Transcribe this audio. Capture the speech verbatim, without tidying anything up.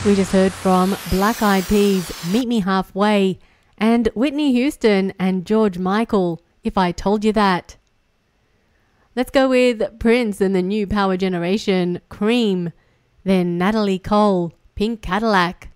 We just heard from Black Eyed Peas, Meet Me Halfway, and Whitney Houston and George Michael, If I Told You That. Let's go with Prince and the new power generation, Cream. Then Natalie Cole, Pink Cadillac.